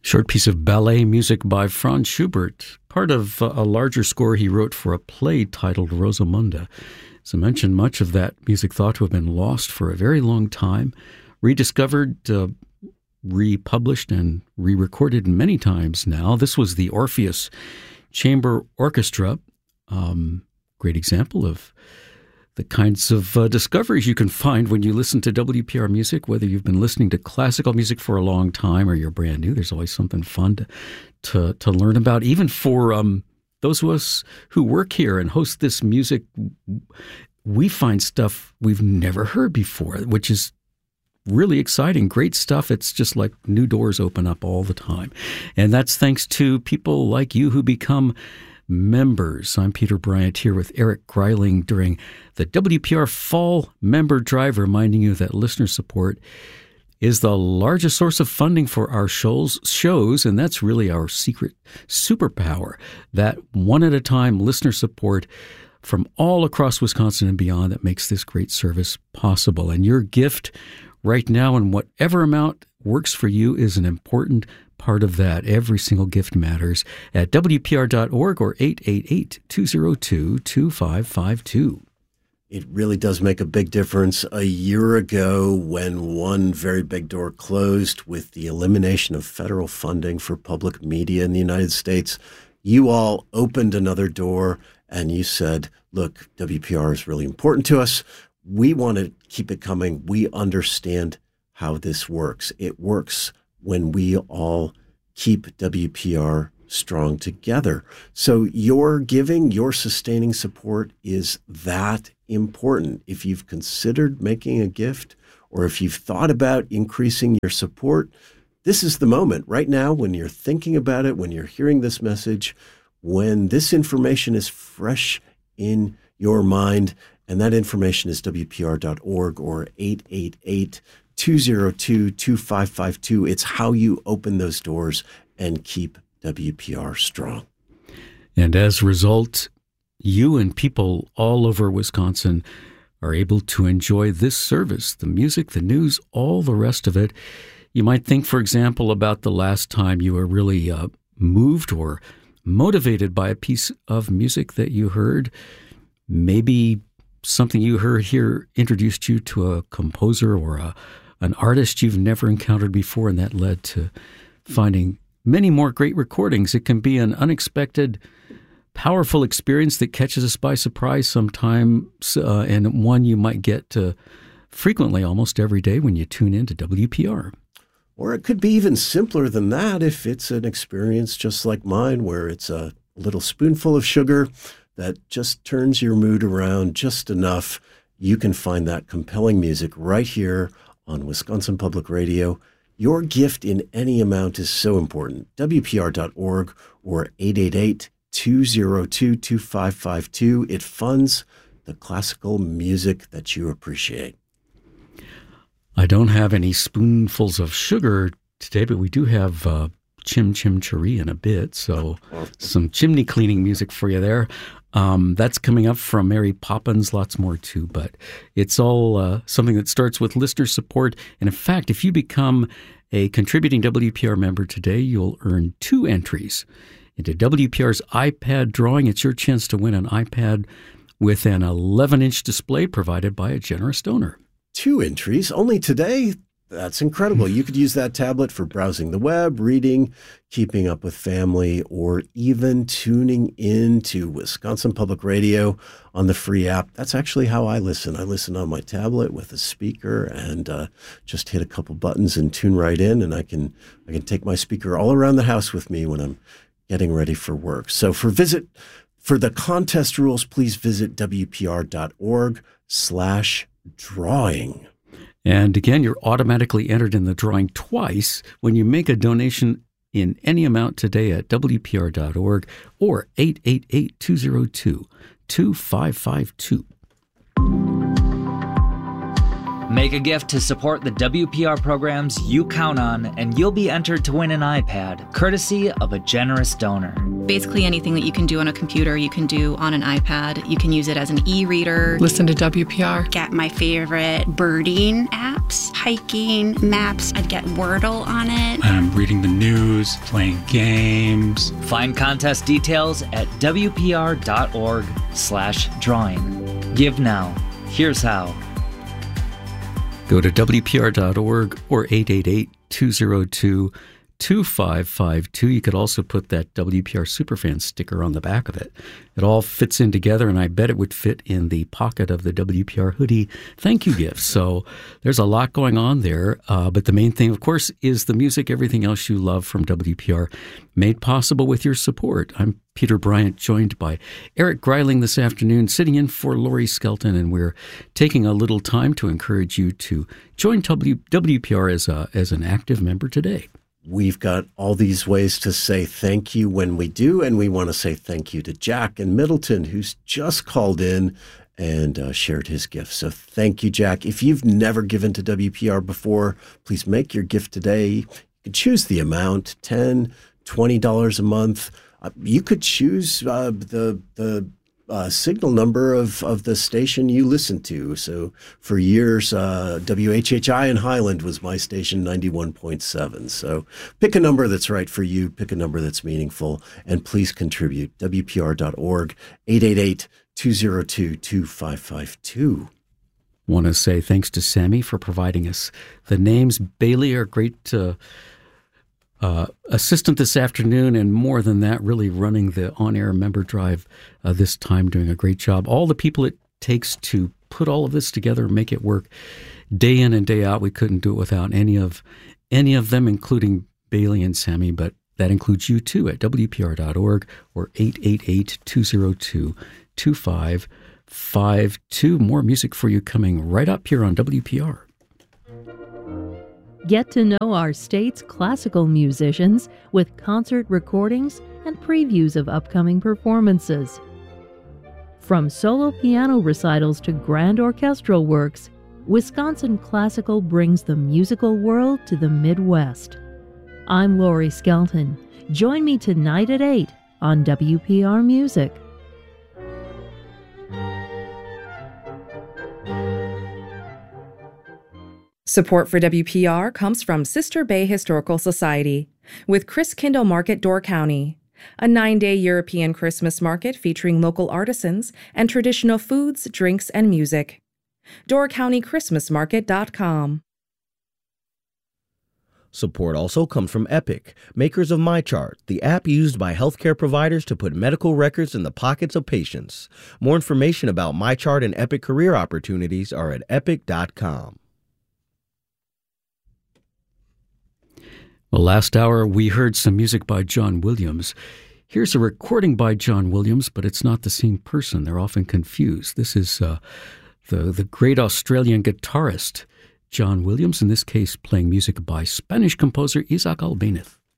Short piece of ballet music by Franz Schubert, part of a larger score he wrote for a play titled Rosamunde. As I mentioned, much of that music thought to have been lost for a very long time, rediscovered, republished, and re-recorded many times now. This was the Orpheus Chamber Orchestra, great example of the kinds of discoveries you can find when you listen to WPR music, whether you've been listening to classical music for a long time or you're brand new. There's always something fun to learn about. Even for those of us who work here and host this music, we find stuff we've never heard before, which is really exciting. Great stuff. It's just like new doors open up all the time. And that's thanks to people like you who become members. I'm Peter Bryant here with Eric Greiling during the WPR Fall Member Drive, reminding you that listener support is the largest source of funding for our shows, and that's really our secret superpower, that one-at-a-time listener support from all across Wisconsin and beyond that makes this great service possible. And your gift right now, in whatever amount works for you, is an important part of that. Every single gift matters at WPR.org or 888-202-2552. It really does make a big difference. A year ago, when one very big door closed with the elimination of federal funding for public media in the United States, you all opened another door and you said, look, WPR is really important to us. We want to keep it coming. We understand how this works. It works when we all keep WPR strong together. So your giving, your sustaining support is that important. If you've considered making a gift, or if you've thought about increasing your support, this is the moment right now when you're thinking about it, when you're hearing this message, when this information is fresh in your mind. And that information is WPR.org or 888-202-2552. It's how you open those doors and keep WPR strong. And as a result, you and people all over Wisconsin are able to enjoy this service, the music, the news, all the rest of it. You might think, for example, about the last time you were really moved or motivated by a piece of music that you heard. Maybe something you heard here introduced you to a composer or an artist you've never encountered before, and that led to finding many more great recordings. It can be an unexpected, powerful experience that catches us by surprise sometimes, and one you might get frequently, almost every day, when you tune into WPR. Or it could be even simpler than that if it's an experience just like mine, where it's a little spoonful of sugar that just turns your mood around just enough. You can find that compelling music right here on Wisconsin Public Radio. Your gift in any amount is so important. WPR.org or 888-202-2552. It funds the classical music that you appreciate. I don't have any spoonfuls of sugar today, but we do have Chim Chim Cheree in a bit, so some chimney cleaning music for you there. That's coming up from Mary Poppins, lots more too, but it's all something that starts with listener support. And in fact, if you become a contributing WPR member today, you'll earn 2 entries into WPR's iPad drawing. It's your chance to win an iPad with an 11-inch display provided by a generous donor. 2 entries only today? That's incredible. You could use that tablet for browsing the web, reading, keeping up with family, or even tuning in to Wisconsin Public Radio on the free app. That's actually how I listen. I listen on my tablet with a speaker and just hit a couple buttons and tune right in, and I can take my speaker all around the house with me when I'm getting ready for work. So for the contest rules, please visit WPR.org/drawing. And again, you're automatically entered in the drawing twice when you make a donation in any amount today at WPR.org or 888-202-2552. Make a gift to support the WPR programs you count on, and you'll be entered to win an iPad, courtesy of a generous donor. Basically anything that you can do on a computer, you can do on an iPad. You can use it as an e-reader. Listen to WPR. Get my favorite birding apps, hiking, maps. I'd get Wordle on it. I'm reading the news, playing games. Find contest details at wpr.org/drawing. Give now. Here's how. Go to WPR.org or 888-202-2552. You could also put that WPR Superfan sticker on the back of it. It all fits in together, and I bet it would fit in the pocket of the WPR hoodie thank you gift. So there's a lot going on there. But the main thing, of course, is the music, everything else you love from WPR, made possible with your support. I'm Peter Bryant, joined by Eric Greiling this afternoon, sitting in for Laurie Skelton, and we're taking a little time to encourage you to join WPR as an active member today. We've got all these ways to say thank you when we do, and we want to say thank you to Jack in Middleton, who's just called in and shared his gift. So thank you, Jack. If you've never given to WPR before, please make your gift today. You can choose the amount, $10, $20 a month. You could choose the signal number of the station you listen to. So for years, WHHI in Highland was my station, 91.7. So pick a number that's right for you, pick a number that's meaningful, and please contribute. WPR.org, 888-202-2552. Want to say thanks to Sammy for providing us the names. Bailey, our great assistant this afternoon, and more than that, really running the on-air member drive this time, doing a great job. All the people it takes to put all of this together and make it work day in and day out. We couldn't do it without any of them, including Bailey and Sammy, but that includes you too at WPR.org or 888-202-2552. More music for you coming right up here on WPR. Get to know our state's classical musicians with concert recordings and previews of upcoming performances. From solo piano recitals to grand orchestral works, Wisconsin Classical brings the musical world to the Midwest. I'm Laurie Skelton. Join me tonight at 8 on WPR Music. Support for WPR comes from Sister Bay Historical Society with Christkindl Market, Door County, a 9-day European Christmas market featuring local artisans and traditional foods, drinks, and music. DoorCountyChristmasMarket.com. Support also comes from Epic, makers of MyChart, the app used by healthcare providers to put medical records in the pockets of patients. More information about MyChart and Epic career opportunities are at epic.com. Well, last hour we heard some music by John Williams. Here's a recording by John Williams, but it's not the same person. They're often confused. This is the great Australian guitarist John Williams, in this case playing music by Spanish composer Isaac Albéniz.